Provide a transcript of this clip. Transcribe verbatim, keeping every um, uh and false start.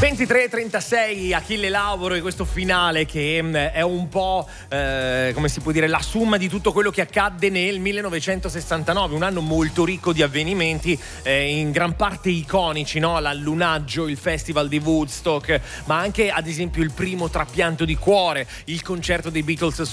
ventitré e trentasei, Achille Lauro, e questo finale che è un po' eh, come si può dire la somma di tutto quello che accadde nel millenovecentosessantanove, un anno molto ricco di avvenimenti, eh, in gran parte iconici, no? L'allunaggio, il festival di Woodstock, ma anche ad esempio il primo trapianto di cuore, il concerto dei Beatles